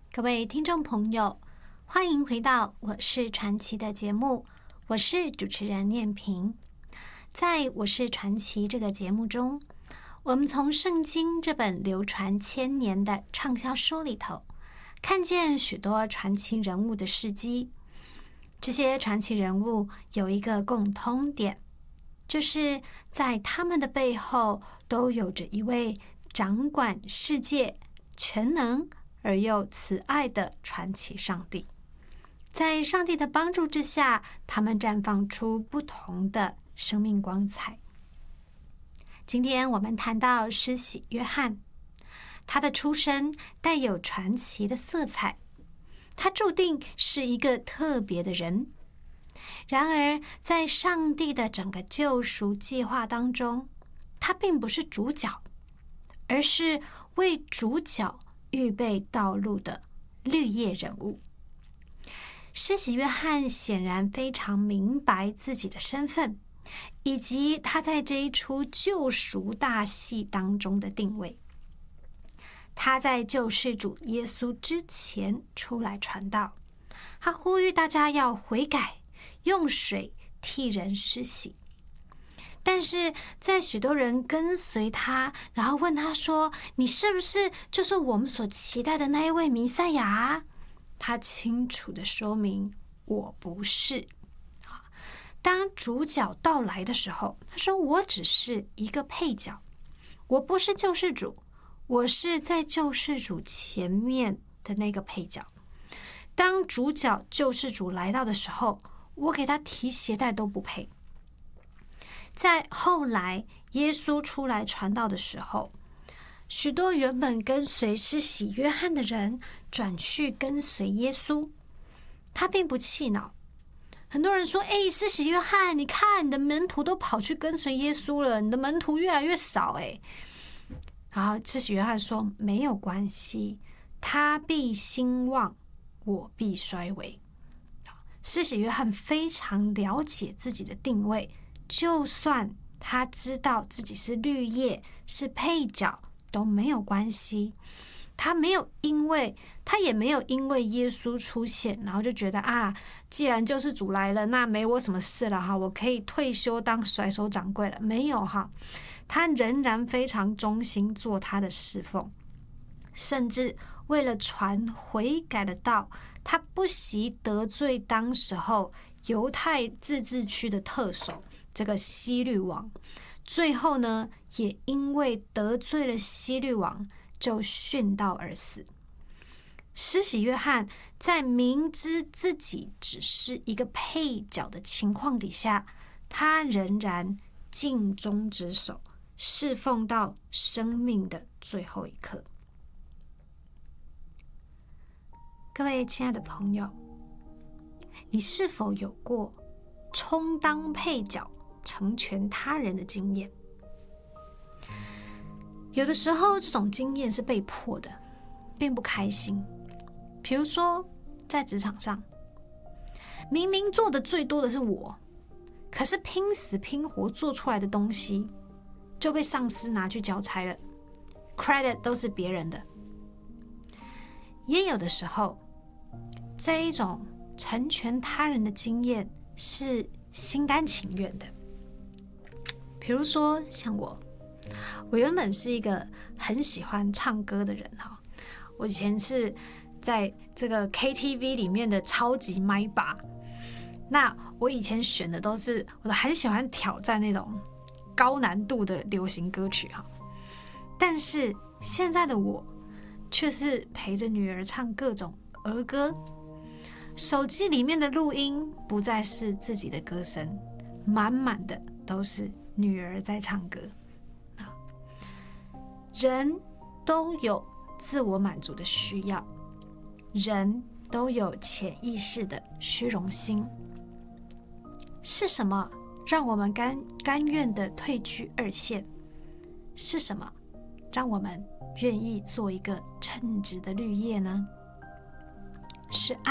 各位听众朋友，欢迎回到我是传奇的节目，我是主持人念萍。在我是传奇这个节目中，我们从圣经这本流传千年的畅销书里头，看见许多传奇人物的事迹。这些传奇人物有一个共通点，就是在他们的背后都有着一位掌管世界、全能而又慈爱的传奇上帝。在上帝的帮助之下，他们绽放出不同的生命光彩。今天我们谈到施洗约翰，他的出生带有传奇的色彩，他注定是一个特别的人。然而，在上帝的整个救赎计划当中，他并不是主角，而是为主角预备道路的绿叶人物。施洗约翰显然非常明白自己的身份，以及他在这一出救赎大戏当中的定位。他在救世主耶稣之前出来传道，他呼吁大家要悔改，用水替人施洗。但是在许多人跟随他，然后问他说，你是不是就是我们所期待的那一位弥赛亚？他清楚地说明，我不是。当主角到来的时候，他说我只是一个配角，我不是救世主，我是在救世主前面的那个配角。当主角救世主来到的时候，我给他提鞋带都不配。在后来耶稣出来传道的时候，许多原本跟随施洗约翰的人转去跟随耶稣，他并不气恼。很多人说，施洗约翰，你看你的门徒都跑去跟随耶稣了，你的门徒越来越少。然后施洗约翰说，没有关系，他必兴旺，我必衰微。施洗约翰非常了解自己的定位，就算他知道自己是绿叶，是配角都没有关系。他也没有因为耶稣出现，然后就觉得既然救世主来了，那没我什么事了我可以退休当甩手掌柜了。没有他仍然非常忠心做他的侍奉，甚至为了传悔改的道，他不惜得罪当时候犹太自治区的特首这个希律王。最后呢，也因为得罪了希律王，就殉道而死。施洗约翰在明知自己只是一个配角的情况底下，他仍然尽忠职守，侍奉到生命的最后一刻。各位亲爱的朋友，你是否有过充当配角成全他人的经验？有的时候这种经验是被迫的，并不开心。比如说在职场上，明明做的最多的是我，可是拼死拼活做出来的东西就被上司拿去交差了， credit 都是别人的。也有的时候，这一种成全他人的经验是心甘情愿的。比如说像我原本是一个很喜欢唱歌的人我以前是在这个 KTV 里面的超级麦霸。那我以前选的都是我很喜欢挑战那种高难度的流行歌曲但是现在的我却是陪着女儿唱各种儿歌，手机里面的录音不再是自己的歌声，满满的都是女儿在唱歌。人都有自我满足的需要，人都有潜意识的虚荣心。是什么让我们甘愿的退居二线？是什么让我们愿意做一个称职的绿叶呢？是爱。